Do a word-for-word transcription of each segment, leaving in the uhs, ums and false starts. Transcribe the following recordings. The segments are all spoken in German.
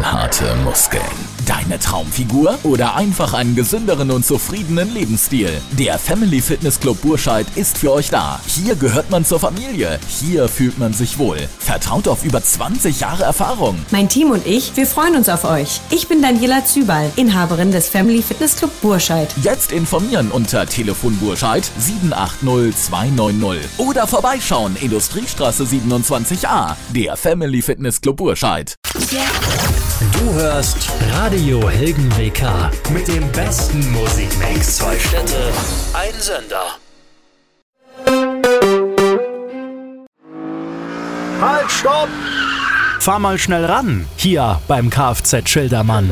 Knallharte Muskeln, deine Traumfigur oder einfach einen gesünderen und zufriedenen Lebensstil? Der Family Fitness Club Burscheid ist für euch da. Hier gehört man zur Familie. Hier fühlt man sich wohl. Vertraut auf über zwanzig Jahre Erfahrung. Mein Team und ich, wir freuen uns auf euch. Ich bin Daniela Zübal, Inhaberin des Family Fitness Club Burscheid. Jetzt informieren unter Telefon Burscheid sieben acht null zwei neun null oder vorbeischauen Industriestraße siebenundzwanzig a. Der Family Fitness Club Burscheid. Du hörst Radio Hilgen W K mit dem besten Musikmix. Zwei Städte, ein Sender. Halt, stopp! Fahr mal schnell ran, hier beim Kfz Schildermann.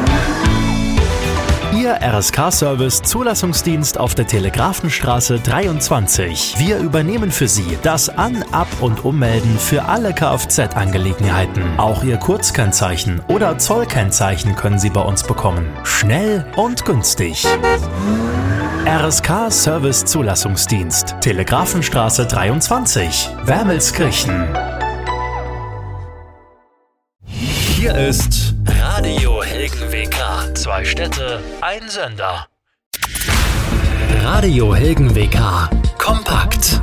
Ihr R S K-Service Zulassungsdienst auf der Telegrafenstraße dreiundzwanzig. Wir übernehmen für Sie das An-, Ab- und Ummelden für alle Kfz-Angelegenheiten. Auch Ihr Kurzkennzeichen oder Zollkennzeichen können Sie bei uns bekommen. Schnell und günstig. R S K-Service Zulassungsdienst, Telegrafenstraße dreiundzwanzig, Wermelskirchen. Hier ist Radio Hilgen W K. Zwei Städte, ein Sender. Radio Hilgen W K. Kompakt.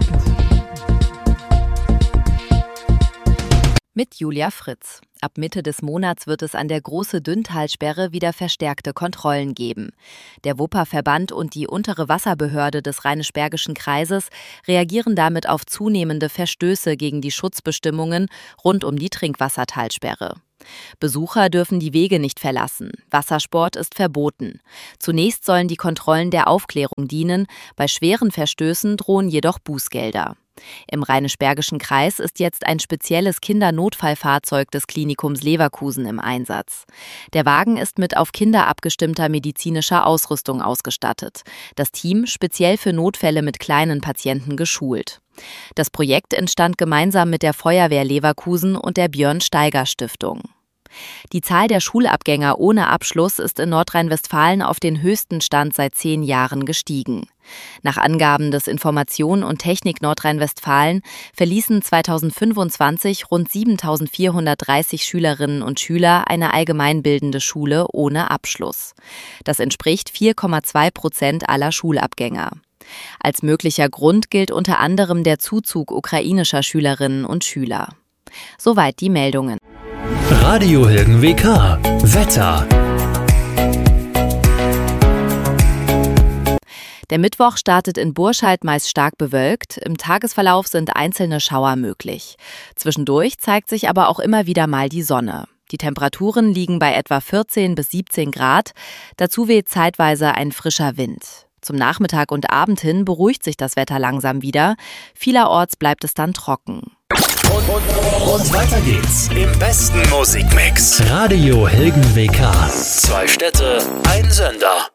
Mit Julia Fritz. Ab Mitte des Monats wird es an der Große-Dünntalsperre wieder verstärkte Kontrollen geben. Der Wupperverband und die untere Wasserbehörde des Rheinisch-Bergischen Kreises reagieren damit auf zunehmende Verstöße gegen die Schutzbestimmungen rund um die Trinkwassertalsperre. Besucher dürfen die Wege nicht verlassen. Wassersport ist verboten. Zunächst sollen die Kontrollen der Aufklärung dienen. Bei schweren Verstößen drohen jedoch Bußgelder. Im Rheinisch-Bergischen Kreis ist jetzt ein spezielles Kindernotfallfahrzeug des Klinikums Leverkusen im Einsatz. Der Wagen ist mit auf Kinder abgestimmter medizinischer Ausrüstung ausgestattet. Das Team speziell für Notfälle mit kleinen Patienten geschult. Das Projekt entstand gemeinsam mit der Feuerwehr Leverkusen und der Björn-Steiger-Stiftung. Die Zahl der Schulabgänger ohne Abschluss ist in Nordrhein-Westfalen auf den höchsten Stand seit zehn Jahren gestiegen. Nach Angaben des Information und Technik Nordrhein-Westfalen verließen zweitausendfünfundzwanzig rund siebentausendvierhundertdreißig Schülerinnen und Schüler eine allgemeinbildende Schule ohne Abschluss. Das entspricht vier Komma zwei Prozent aller Schulabgänger. Als möglicher Grund gilt unter anderem der Zuzug ukrainischer Schülerinnen und Schüler. Soweit die Meldungen. Radio Hilgen W K. Wetter. Der Mittwoch startet in Burscheid meist stark bewölkt. Im Tagesverlauf sind einzelne Schauer möglich. Zwischendurch zeigt sich aber auch immer wieder mal die Sonne. Die Temperaturen liegen bei etwa vierzehn bis siebzehn Grad. Dazu weht zeitweise ein frischer Wind. Zum Nachmittag und Abend hin beruhigt sich das Wetter langsam wieder. Vielerorts bleibt es dann trocken. Und, und, und weiter geht's im besten Musikmix. Radio Hilgen W K. Zwei Städte, ein Sender.